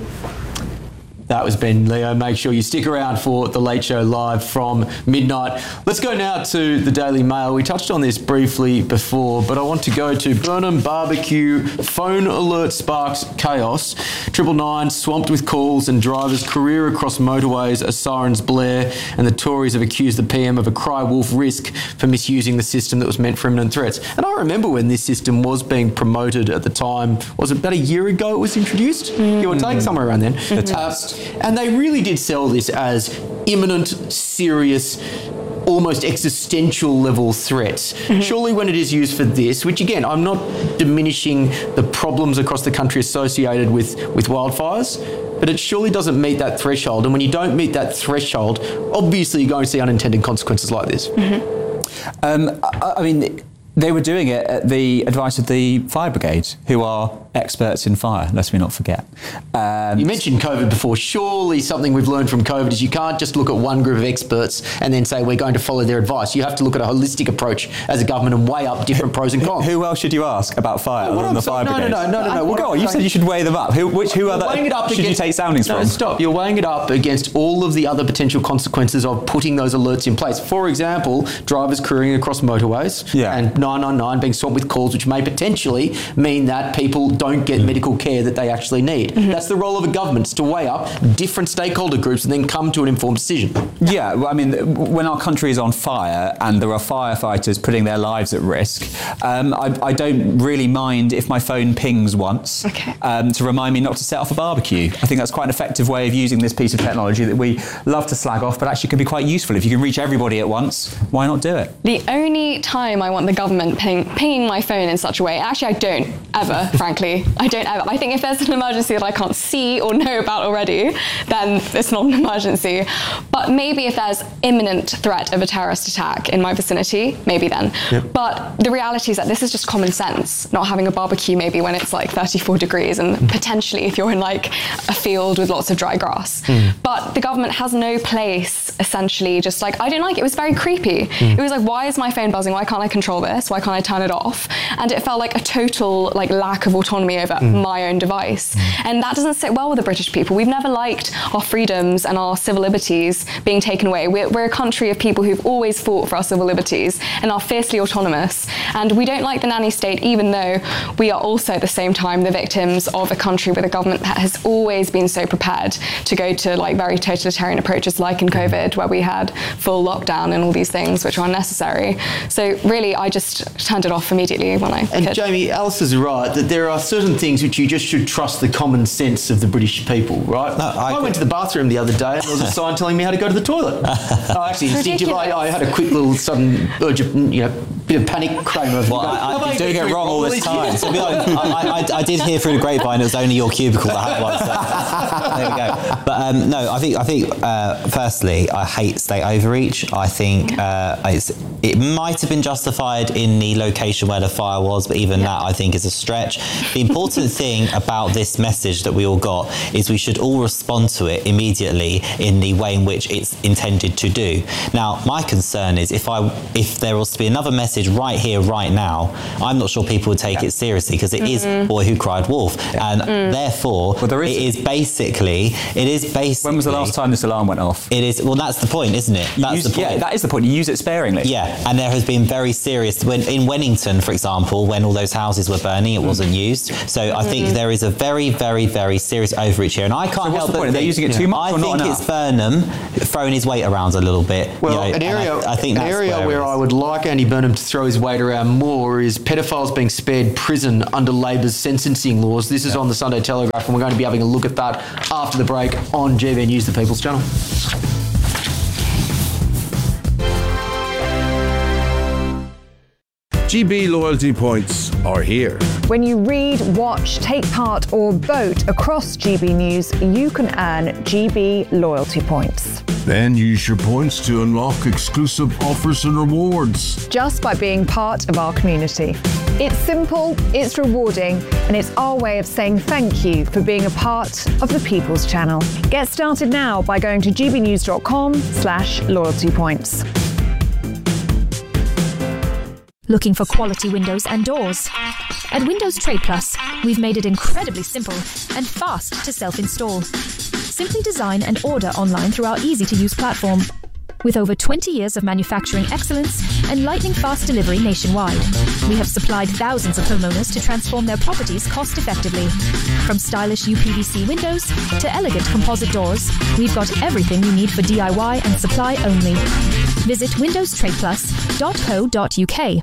That was Ben Leo. Make sure you stick around for the Late Show live from midnight. Let's go now to the Daily Mail. We touched on this briefly before, but I want to go to Burnham Barbecue. Phone alert sparks chaos. Triple Nine swamped with calls and drivers career across motorways as sirens blare, and the Tories have accused the P M of a cry wolf risk for misusing the system that was meant for imminent threats. And I remember when this system was being promoted at the time. Was it about a year ago it was introduced? Mm. Give or take, somewhere around then. The test. And they really did sell this as imminent, serious, almost existential level threats. Mm-hmm. Surely when it is used for this, which again, I'm not diminishing the problems across the country associated with, with wildfires, but it surely doesn't meet that threshold. And when you don't meet that threshold, obviously you're going to see unintended consequences like this. Mm-hmm. um, I, I mean, they were doing it at the advice of the fire brigade, who are experts in fire, lest we not forget. Um, you mentioned COVID before. Surely something we've learned from COVID is you can't just look at one group of experts and then say we're going to follow their advice. You have to look at a holistic approach as a government and weigh up different pros and cons. Who else should you ask about fire other than the fire no, brigade? No, no, no, no, no. Well, go on. You said you should weigh them up. Who, which, who other weighing it up should against, you take soundings no, from? Stop. You're weighing it up against all of the other potential consequences of putting those alerts in place. For example, drivers careering across motorways yeah. and nine nine nine being swamped with calls, which may potentially mean that people don't get mm. medical care that they actually need. Mm-hmm. That's the role of a government, is to weigh up different stakeholder groups and then come to an informed decision. Yeah, well, I mean, when our country is on fire and there are firefighters putting their lives at risk, um, I, I don't really mind if my phone pings once okay. um, to remind me not to set off a barbecue. I think that's quite an effective way of using this piece of technology that we love to slag off, but actually can be quite useful. If you can reach everybody at once, why not do it? The only time I want the government ping, pinging my phone in such a way, actually I don't ever, frankly. I don't ever. I think if there's an emergency that I can't see or know about already, then it's not an emergency. But maybe if there's imminent threat of a terrorist attack in my vicinity, maybe then. Yep. But the reality is that this is just common sense, not having a barbecue maybe when it's like thirty-four degrees and mm. potentially if you're in like a field with lots of dry grass. Mm. But the government has no place, essentially, just like, I didn't like it. It was very creepy. Mm. It was like, why is my phone buzzing? Why can't I control this? Why can't I turn it off? And it felt like a total like lack of autonomy over mm. my own device. Mm. And that doesn't sit well with the British people. We've never liked our freedoms and our civil liberties being taken away. We're, we're a country of people who've always fought for our civil liberties and are fiercely autonomous. And we don't like the nanny state, even though we are also at the same time the victims of a country with a government that has always been so prepared to go to like very totalitarian approaches like in COVID, where we had full lockdown and all these things which are unnecessary. So really, I just turned it off immediately when I And could. Jamie, Alice is right that there are certain things which you just should trust the common sense of the British people, right? No, I, I went to the bathroom the other day and there was a sign telling me how to go to the toilet. oh, actually, instinctively, I, I had a quick little sudden urge of, you know, bit of panic came over. Well, I, I've been doing it wrong all this time. So be like, I, I, I did hear through the grapevine it was only your cubicle that had one. So there we go. But um, no, I think I think uh, firstly, I hate state overreach. I think uh, it's, it might have been justified in the location where the fire was, but even yeah. that I think is a stretch. the important thing about this message that we all got is we should all respond to it immediately in the way in which it's intended to do. Now, my concern is if I if there was to be another message right here, right now, I'm not sure people would take yeah. it seriously, because it mm-hmm. is Boy Who Cried Wolf, yeah. and mm. therefore well, there is it is basically it is basically. When was the last time this alarm went off? It is well. That's the point, isn't it? That's use, the point. Yeah, that is the point. You use it sparingly. Yeah, and there has been very serious when in Wennington, for example, when all those houses were burning, it mm. wasn't used. So mm-hmm. I think there is a very, very, very serious overreach here, and I can't so help but think, they're using it too much. I or think not it's Burnham throwing his weight around a little bit. Well, you know, an area, I, I think an that's area where, where I would like Andy Burnham to throw his weight around more is pedophiles being spared prison under Labor's sentencing laws. This is yeah. on the Sunday Telegraph, and we're going to be having a look at that after the break on G B News, the People's Channel. G B loyalty points are here. When you read, watch, take part or vote across G B News, you can earn G B loyalty points. Then use your points to unlock exclusive offers and rewards. Just by being part of our community. It's simple, it's rewarding, and it's our way of saying thank you for being a part of the People's Channel. Get started now by going to gbnews.com slash loyalty points. Looking for quality windows and doors? At Windows Trade Plus, we've made it incredibly simple and fast to self-install. Simply design and order online through our easy-to-use platform. With over twenty years of manufacturing excellence and lightning-fast delivery nationwide, we have supplied thousands of homeowners to transform their properties cost-effectively. From stylish U P V C windows to elegant composite doors, we've got everything you need for D I Y and supply only. Visit windows trade plus dot co dot U K.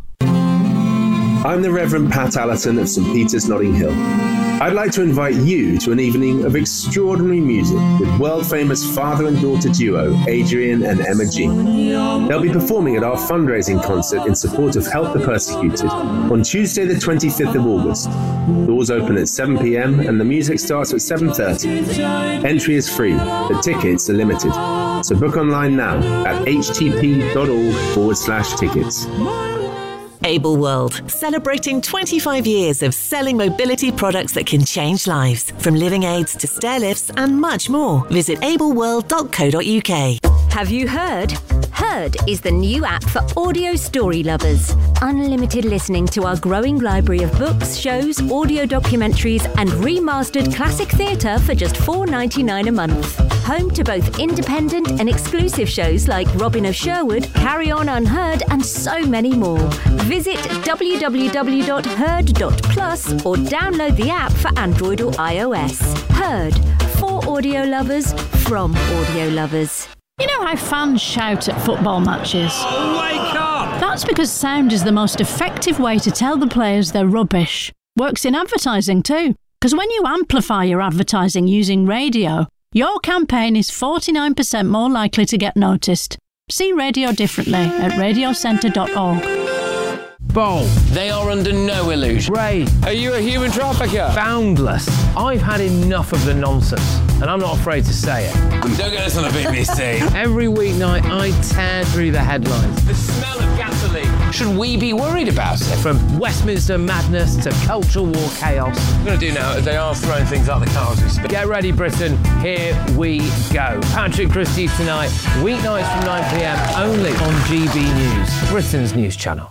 I'm the Reverend Pat Allerton of St Peter's, Notting Hill. I'd like to invite you to an evening of extraordinary music with world-famous father and daughter duo Adrian and Emma G. They'll be performing at our fundraising concert in support of Help the Persecuted on Tuesday the twenty-fifth of August. Doors open at seven p.m. and the music starts at seven thirty. Entry is free, but tickets are limited. So book online now at htp.org forward slash tickets. Able World, celebrating twenty-five years of selling mobility products that can change lives, from living aids to stair lifts and much more. Visit able world dot co dot U K. Have you heard? Heard is the new app for audio story lovers. Unlimited listening to our growing library of books, shows, audio documentaries and remastered classic theatre for just four dollars ninety-nine a month. Home to both independent and exclusive shows like Robin of Sherwood, Carry On Unheard and so many more. Visit w w w dot heard dot plus or download the app for Android or iOS. Heard, for audio lovers, from audio lovers. You know how fans shout at football matches? Oh, wake up! That's because sound is the most effective way to tell the players they're rubbish. Works in advertising too, because when you amplify your advertising using radio, your campaign is forty-nine percent more likely to get noticed. See radio differently at radio centre dot org. Bowl. They are under no illusion. Ray. Are you a human trafficker? Boundless. I've had enough of the nonsense, and I'm not afraid to say it. Don't get this on the B B C. Every weeknight, I tear through the headlines. The smell of gasoline. Should we be worried about it? From Westminster madness to cultural war chaos. What I'm going to do now is they are throwing things out the car as we speak. Get ready, Britain. Here we go. Patrick Christie tonight, weeknights from nine p.m. only on G B News, Britain's news channel.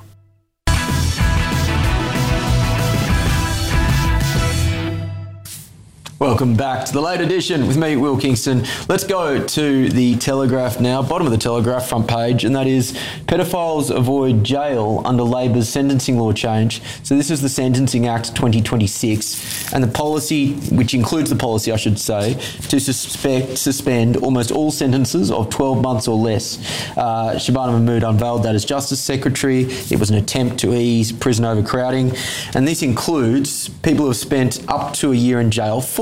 Welcome back to the late edition with me, Will Kingston. Let's go to the Telegraph now, bottom of the Telegraph front page, and that is pedophiles avoid jail under Labor's sentencing law change. So this is the Sentencing Act twenty twenty-six, and the policy, which includes the policy, I should say, to suspect, suspend almost all sentences of twelve months or less. Uh, Shabana Mahmood unveiled that as Justice Secretary. It was an attempt to ease prison overcrowding, and this includes people who have spent up to a year in jail for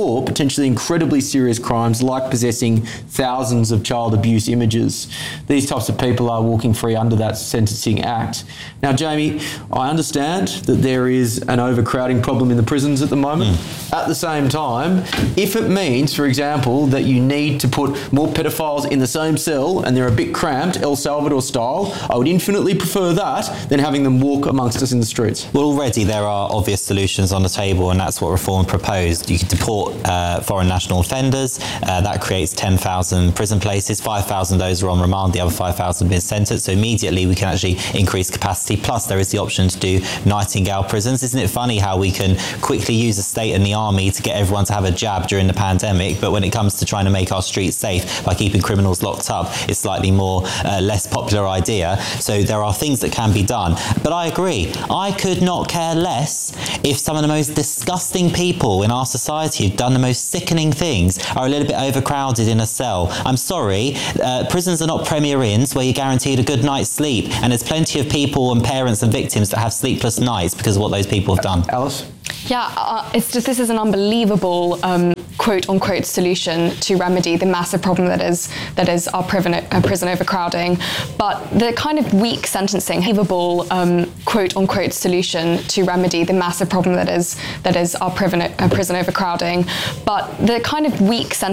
or potentially incredibly serious crimes like possessing thousands of child abuse images. These types of people are walking free under that Sentencing Act. Now, Jamie, I understand that there is an overcrowding problem in the prisons at the moment. Mm. At the same time, if it means, for example, that you need to put more pedophiles in the same cell and they're a bit cramped, El Salvador style, I would infinitely prefer that than having them walk amongst us in the streets. Well, already there are obvious solutions on the table, and that's what Reform proposed. You could deport uh, foreign national offenders. Uh, that creates ten thousand prison places. five thousand of those are on remand. The other five thousand have been sentenced. So immediately we can actually increase capacity. Plus, there is the option to do Nightingale prisons. Isn't it funny how we can quickly use the state and the army to get everyone to have a jab during the pandemic, but when it comes to trying to make our streets safe by keeping criminals locked up, it's slightly more uh, less popular idea. So there are things that can be done. But I agree. I could not care less if some of the most disgusting people in our society who've done the most sickening things are a little bit overcrowded in a cell. I'm sorry, uh, prisons are not Premier Inns where you're guaranteed a good night's sleep, and there's plenty of people and parents and victims that have sleepless nights because of what those people have done. Alice? Yeah, uh, it's just this is an unbelievable um, quote-unquote solution to remedy the massive problem that is that is our prison, uh, prison overcrowding. But the kind of weak sentencing, unbelievable um, quote-unquote solution to remedy the massive problem that is that is our prison, uh, prison overcrowding. But the kind of weak sentencing